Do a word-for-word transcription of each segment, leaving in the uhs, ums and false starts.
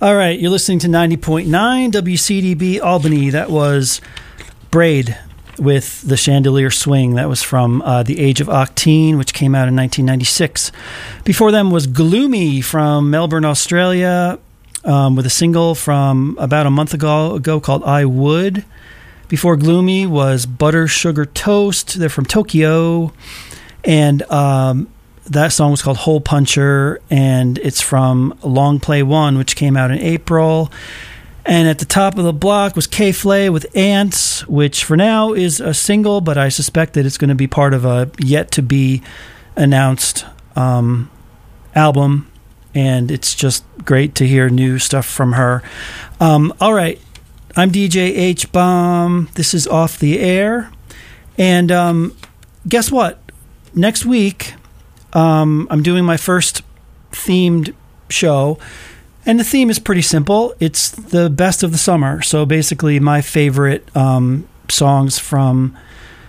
All right, you're listening to ninety point nine W C D B Albany. That was Braid with The Chandelier Swing. That was from uh, The Age of Octane, which came out in nineteen ninety-six. Before them was Gloomy from Melbourne, Australia, um, with a single from about a month ago, ago called I Would. Before Gloomy was Butter Sugar Toast. They're from Tokyo. And um, that song was called Hole Puncher, and it's from Long Play One, which came out in April. And at the top of the block was K-Flay with Ants, which for now is a single, but I suspect that it's going to be part of a yet-to-be-announced um, album, and it's just great to hear new stuff from her. Um, all right, I'm D J H-Bomb. This is Off the Air. And um, guess what? Next week, um, I'm doing my first themed show. And the theme is pretty simple. It's the best of the summer. So basically my favorite um, songs from,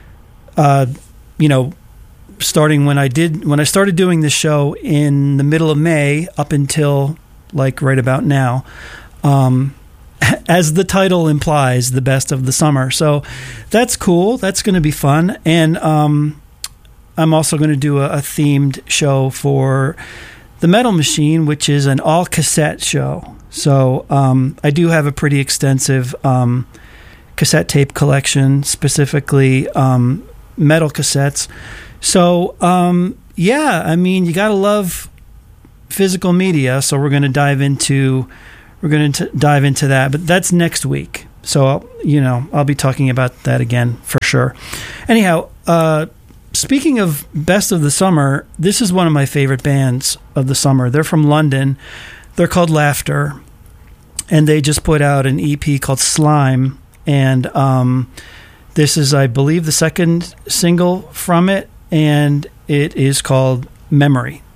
uh, you know, starting when I did, when I started doing this show in the middle of May up until like right about now, um, as the title implies, the best of the summer. So that's cool. That's going to be fun. And um, I'm also going to do a, a themed show for The Metal Machine, which is an all-cassette show. So um, I do have a pretty extensive um, cassette tape collection, specifically um, metal cassettes. So, um, yeah, I mean, you got to love physical media, so we're going to dive into we're going to dive into that, but that's next week. So, I'll, you know, I'll be talking about that again for sure. Anyhow, uh, speaking of best of the summer, this is one of my favorite bands of the summer. They're from London. They're called Laughter, and they just put out an E P called Slime, and um, this is, I believe, the second single from it, and it is called Memory.